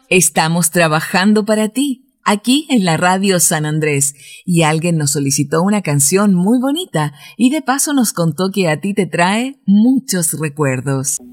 Estamos trabajando para ti, aquí en la Radio San Andrés, y alguien nos solicitó una canción muy bonita y de paso nos contó que a ti te trae muchos recuerdos.